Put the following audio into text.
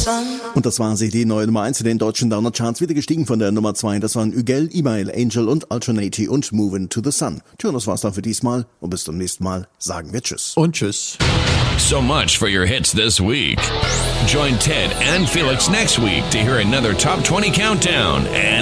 Und das war sie, die neue Nummer 1 in den deutschen Downer-Charts, wieder gestiegen von der Nummer 2. Das waren Ügel, Email, Angel und Alternati und Movin' to the Sun. Tja, das war's dann für diesmal und bis zum nächsten Mal sagen wir Tschüss. Und Tschüss. So much for your hits this week. Join Ted and Felix next week to hear another Top 20 Countdown and